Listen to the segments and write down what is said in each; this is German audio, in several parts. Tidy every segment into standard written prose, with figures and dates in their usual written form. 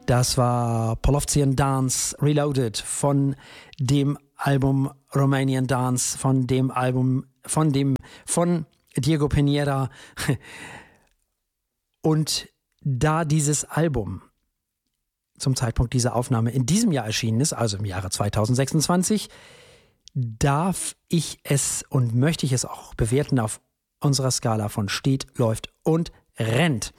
Das war Polovtsian Dance Reloaded von dem Album Romanian Dance, von Diego Piñera. Und da dieses Album zum Zeitpunkt dieser Aufnahme in diesem Jahr erschienen ist, also im Jahre 2026, darf ich es und möchte ich es auch bewerten auf unserer Skala von steht, läuft und rennt.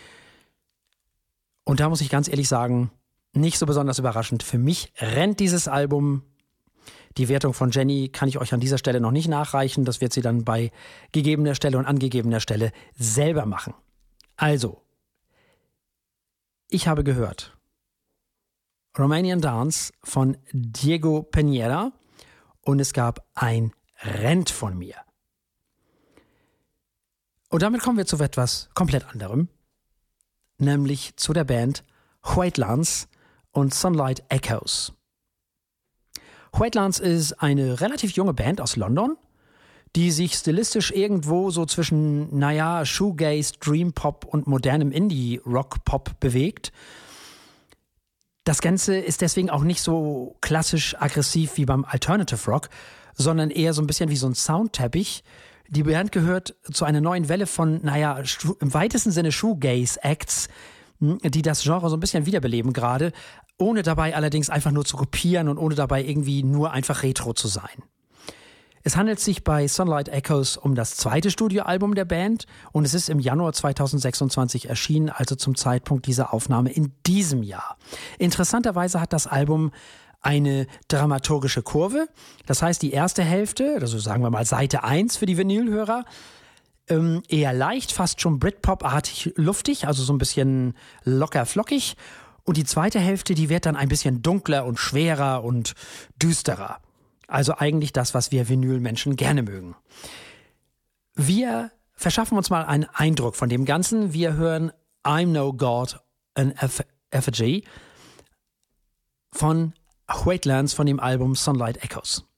Und da muss ich ganz ehrlich sagen, nicht so besonders überraschend. Für mich rennt dieses Album. Die Wertung von Jenny kann ich euch an dieser Stelle noch nicht nachreichen. Das wird sie dann bei gegebener Stelle und angegebener Stelle selber machen. Also, ich habe gehört Romanian Dance von Diego Piñera und es gab ein Rennt von mir. Und damit kommen wir zu etwas komplett anderem, nämlich zu der Band Whitelands und Sunlight Echoes. Whitelands ist eine relativ junge Band aus London, die sich stilistisch irgendwo so zwischen, Shoegaze, Dream-Pop und modernem Indie-Rock-Pop bewegt. Das Ganze ist deswegen auch nicht so klassisch aggressiv wie beim Alternative Rock, sondern eher so ein bisschen wie so ein Soundteppich. Die Band gehört zu einer neuen Welle von, im weitesten Sinne Shoegaze-Acts, die das Genre so ein bisschen wiederbeleben gerade, ohne dabei allerdings einfach nur zu kopieren und ohne dabei irgendwie nur einfach Retro zu sein. Es handelt sich bei Sunlight Echoes um das zweite Studioalbum der Band und es ist im Januar 2026 erschienen, also zum Zeitpunkt dieser Aufnahme in diesem Jahr. Interessanterweise hat das Album eine dramaturgische Kurve. Das heißt, die erste Hälfte, also sagen wir mal Seite 1 für die Vinylhörer, eher leicht, fast schon Britpop-artig luftig, also so ein bisschen locker flockig. Und die zweite Hälfte, die wird dann ein bisschen dunkler und schwerer und düsterer. Also eigentlich das, was wir Vinylmenschen gerne mögen. Wir verschaffen uns mal einen Eindruck von dem Ganzen. Wir hören I'm No God, an Effigy von Whitelands von dem Album Sunlight Echoes.